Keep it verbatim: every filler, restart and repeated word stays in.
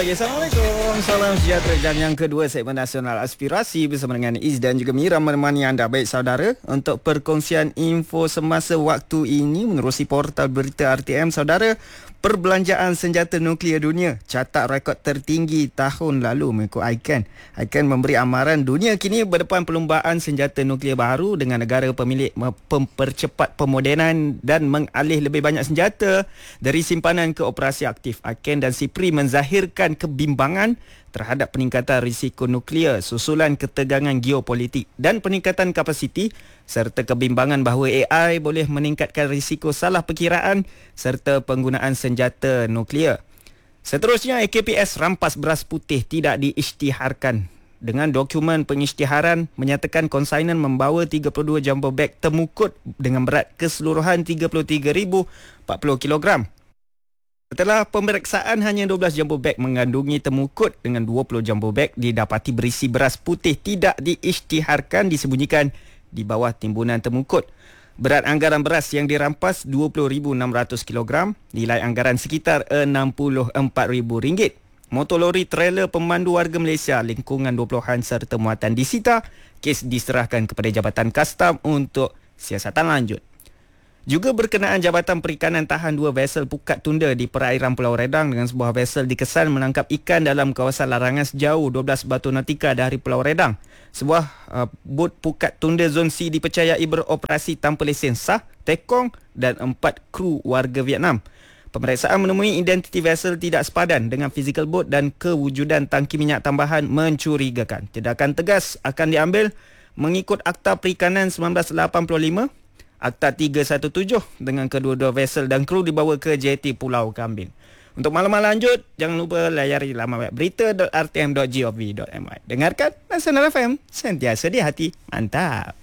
Okay, Assalamualaikum. Salam sejahtera. Dan yang kedua, segmen Nasional Aspirasi bersama dengan Iz dan juga Mira menemani anda. Baik saudara, untuk perkongsian info semasa waktu ini menerusi portal berita R T M, saudara, perbelanjaan senjata nuklear dunia catat rekod tertinggi tahun lalu mengikut I C A N. I C A N memberi amaran dunia kini berdepan perlumbaan senjata nuklear baru dengan negara pemilik mempercepat pemodenan dan mengalih lebih banyak senjata dari simpanan ke operasi aktif. I C A N dan SIPRI menzahirkan kebimbangan terhadap peningkatan risiko nuklear susulan ketegangan geopolitik dan peningkatan kapasiti serta kebimbangan bahawa A I boleh meningkatkan risiko salah perkiraan serta penggunaan senjata nuklear. Seterusnya, A K P S rampas beras putih tidak diisytiharkan. Dengan dokumen pengisytiharan menyatakan konsainan membawa tiga puluh dua jumbo beg temukut dengan berat keseluruhan tiga puluh tiga ribu empat puluh kilogram. Setelah pemeriksaan, hanya dua belas jumbo beg mengandungi temukut dengan dua puluh jumbo beg didapati berisi beras putih tidak diisytiharkan disembunyikan di bawah timbunan temukut. Berat anggaran beras yang dirampas dua puluh ribu enam ratus kilogram, nilai anggaran sekitar enam puluh empat ribu ringgit. Motor lori trailer pemandu warga Malaysia lingkungan dua puluhan serta muatan disita. Kes diserahkan kepada Jabatan Kastam untuk siasatan lanjut. Juga berkenaan Jabatan Perikanan tahan dua vesel pukat tunda di perairan Pulau Redang dengan sebuah vesel dikesan menangkap ikan dalam kawasan larangan sejauh dua belas batu nautika dari Pulau Redang. Sebuah uh, bot pukat tunda Zon C dipercayai beroperasi tanpa lesen sah, tekong dan empat kru warga Vietnam. Pemeriksaan menemui identiti vesel tidak sepadan dengan fizikal bot dan kewujudan tangki minyak tambahan mencurigakan. Tindakan tegas akan diambil mengikut Akta Perikanan seribu sembilan ratus lapan puluh lima, Akta tiga satu tujuh dengan kedua-dua vesel dan kru dibawa ke J T Pulau Kambing. Untuk maklumat lanjut, jangan lupa layari laman web berita dot r t m dot gov dot my. Dengarkan Nasional F M, sentiasa di hati. Mantap.